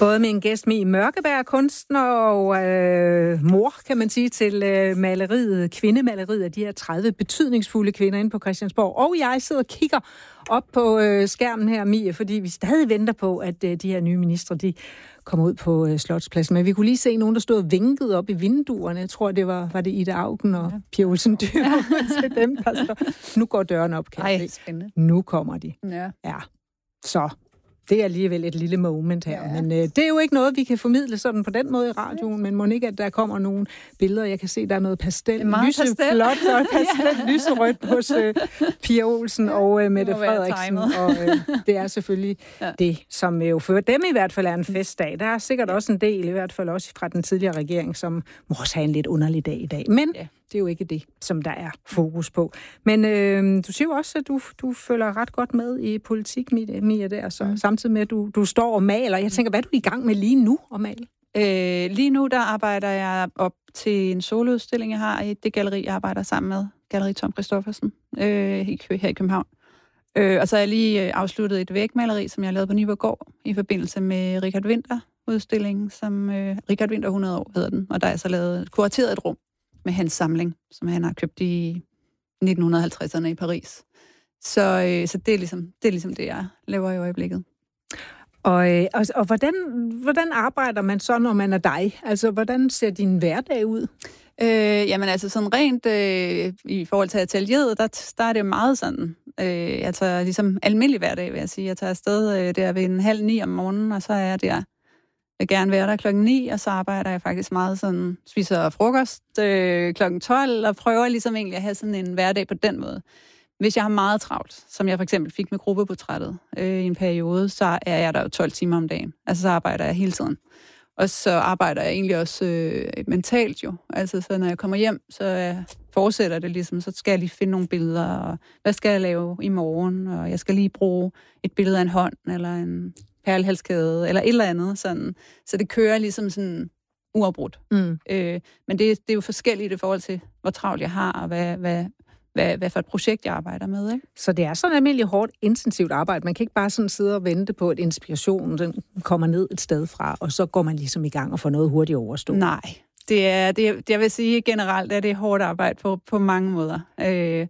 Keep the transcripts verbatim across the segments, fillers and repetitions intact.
Både med en gæst Mie Mørkeberg, kunstner og øh, mor, kan man sige, til øh, maleriet, kvindemaleriet af de her tredive betydningsfulde kvinder inde på Christiansborg. Og jeg sidder og kigger op på øh, skærmen her, Mie, fordi vi stadig venter på, at øh, de her nye ministre, de kommer ud på øh, Slotspladsen. Men vi kunne lige se nogen, der stod og vinkede op i vinduerne. Jeg tror, det var, var det Ida Auken og ja. Pia Olsen Dyhr til dem, der står. Nu går døren op, kan jeg se. Nu kommer de. Ja. Ja, så... Det er alligevel et lille moment her, ja. Men øh, det er jo ikke noget, vi kan formidle sådan på den måde i radioen, men må ikke, at der kommer nogle billeder. Jeg kan se, der er noget pastel, lyseblåt og pastel, ja. lyserødt hos øh, Pia Olsen og øh, Mette Frederiksen. Og øh, det er selvfølgelig ja. det, som jo for dem i hvert fald er en festdag. Der er sikkert også en del, i hvert fald også fra den tidligere regering, som må også have en lidt underlig dag i dag. Men ja. det er jo ikke det, som der er fokus på. Men øh, du siger jo også, at du, du følger ret godt med i politik, Mia, der, så mm. samtidig med, at du, du står og maler. Jeg tænker, hvad er du i gang med lige nu at male? Øh, lige nu, der arbejder jeg op til en soloudstilling, jeg har i det galleri, jeg arbejder sammen med, Galleri Tom Christoffersen, øh, her i København. Øh, og så har jeg lige afsluttet et vægmaleri, som jeg lavede på Nyborggård, i forbindelse med Richard Winter-udstillingen, som øh, Richard Winter hundrede år hedder den, og der er så lavet kurateret et rum med hans samling, som han har købt i nitten halvtredserne i Paris. Så, øh, så det, er ligesom, det er ligesom det, jeg laver i øjeblikket. Og, og, og hvordan, hvordan arbejder man så, når man er dig? Altså, hvordan ser din hverdag ud? Øh, jamen altså, sådan rent øh, i forhold til atelieret, der, der er det meget sådan, øh, jeg tager ligesom almindelig hverdag, vil jeg sige. Jeg tager afsted øh, der ved en halv ni om morgenen, og så er jeg der. Jeg vil gerne være der klokken ni, og så arbejder jeg faktisk meget sådan, spiser frokost øh, klokken tolv, og prøver ligesom egentlig at have sådan en hverdag på den måde. Hvis jeg har meget travlt, som jeg for eksempel fik med gruppeportrættet øh, i en periode, så er jeg der jo tolv timer om dagen. Altså så arbejder jeg hele tiden. Og så arbejder jeg egentlig også øh, mentalt jo. Altså så når jeg kommer hjem, så jeg fortsætter det ligesom, så skal jeg lige finde nogle billeder, og hvad skal jeg lave i morgen, og jeg skal lige bruge et billede af en hånd, eller en perlehalskæde, eller et eller andet sådan. Så det kører ligesom sådan uafbrudt. Mm. Øh, men det, det er jo forskelligt i forhold til, hvor travlt jeg har, og hvad, hvad, hvad, hvad for et projekt jeg arbejder med, ikke? Så det er sådan almindeligt hårdt, intensivt arbejde. Man kan ikke bare sådan sidde og vente på, at inspirationen den kommer ned et sted fra, og så går man ligesom i gang og får noget hurtigt overstået. Nej, det er, det, er, det jeg vil sige generelt, at det er hårdt arbejde på, på mange måder. Øh,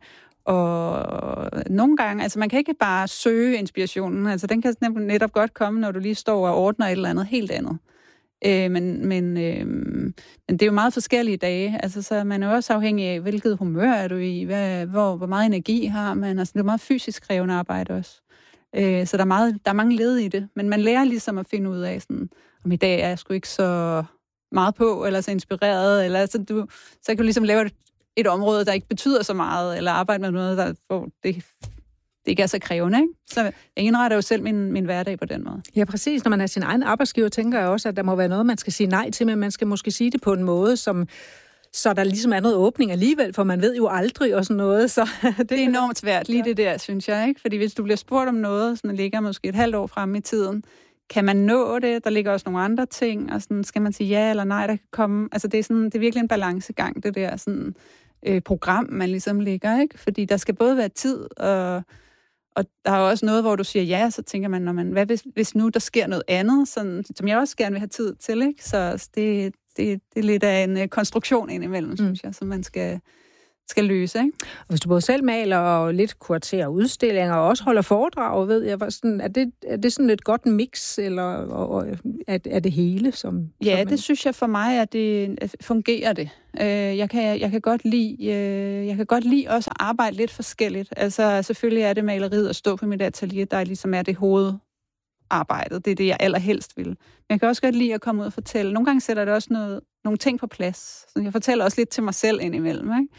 Og nogle gange, altså man kan ikke bare søge inspirationen, altså den kan netop godt komme, når du lige står og ordner et eller andet helt andet. Øh, men, men, øh, men det er jo meget forskellige dage, altså så man er jo også afhængig af, hvilket humør er du i, hvad, hvor, hvor meget energi har man, altså det er meget fysisk krævende arbejde også. Øh, så der er, meget, der er mange led i det, men man lærer ligesom at finde ud af, sådan, om i dag er jeg sgu ikke så meget på, eller så inspireret, eller så, du, så kan du ligesom lave et et område, der ikke betyder så meget, eller arbejde med noget, der hvor det, det ikke er så krævende, ikke? Så jeg indretter jo selv min, min hverdag på den måde. Ja, præcis. Når man er sin egen arbejdsgiver, tænker jeg også, at der må være noget, man skal sige nej til, men man skal måske sige det på en måde, som så der ligesom er noget åbning alligevel, for man ved jo aldrig og sådan noget. Så det, det er enormt svært, lige det der, synes jeg, ikke? Fordi hvis du bliver spurgt om noget, som ligger måske et halvt år fremme i tiden, kan man nå det? Der ligger også nogle andre ting, og sådan, skal man sige ja eller nej, der kan komme. Altså det er, sådan, det er virkelig en balancegang, det der sådan øh, program, man ligesom ligger, ikke? Fordi der skal både være tid, og, og der er også noget, hvor du siger ja, så tænker man, når man hvad hvis, hvis nu der sker noget andet, sådan, som jeg også gerne vil have tid til, ikke? Så det, det, det er lidt af en konstruktion indimellem, mm. synes jeg, som man skal... skal løse, ikke? Og hvis du både selv maler og lidt kuraterer udstillinger og også holder foredrag, ved jeg, sådan, er, det, er det sådan et godt mix, eller og, er, er det hele? Som, ja, som det synes jeg for mig, at det fungerer det. Jeg kan, jeg kan godt lide, jeg kan godt lide også at arbejde lidt forskelligt. Altså selvfølgelig er det maleriet at stå på mit atelier, der ligesom er det hovedarbejdet. Det er det, jeg allerhelst vil. Men jeg kan også godt lide at komme ud og fortælle. Nogle gange sætter det også noget, nogle ting på plads. Så jeg fortæller også lidt til mig selv indimellem, ikke?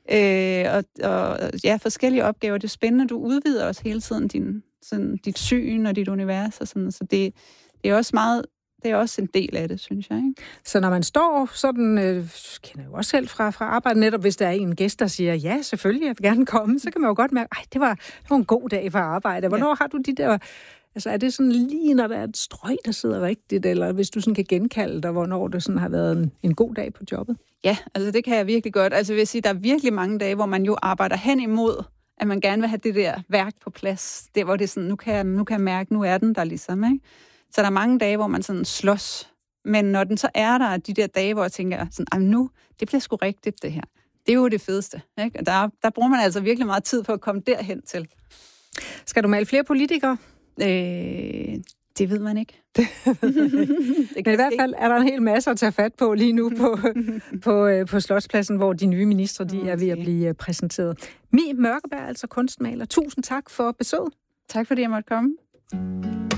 Øh, og, og ja, forskellige opgaver. Det er spændende, du udvider også hele tiden din, sådan, dit syn og dit univers og sådan, så det, det er også meget, det er også en del af det, synes jeg, ikke? Så når man står sådan, øh, kender jeg jo også selv fra, fra arbejde, netop hvis der er en gæst, der siger, ja, selvfølgelig, jeg vil gerne komme, så kan man jo godt mærke, ej, det var, det var en god dag for arbejde. Hvornår ja. har du de der... Altså, er det sådan lige, når der er et strøg, der sidder rigtigt, eller hvis du sådan kan genkalde dig, hvornår det sådan har været en, en god dag på jobbet? Ja, altså det kan jeg virkelig godt. Altså jeg vil sige, der er virkelig mange dage, hvor man jo arbejder hen imod, at man gerne vil have det der værk på plads. Der, hvor det er sådan, nu kan jeg, nu kan jeg mærke, nu er den der ligesom, ikke? Så der er mange dage, hvor man sådan slås. Men når den så er der, de der dage, hvor jeg tænker, sådan, nu, det bliver sgu rigtigt, det her. Det er jo det fedeste. Ikke? Og der, der bruger man altså virkelig meget tid på at komme derhen til. Skal du male flere politikere? Øh, det ved man ikke. det Men i hvert fald er der en hel masse at tage fat på lige nu på, på, på Slotspladsen, hvor de nye ministre de er ved at blive præsenteret. Mie Mørkeberg, altså kunstmaler. Tusind tak for besøget. Tak fordi jeg måtte komme.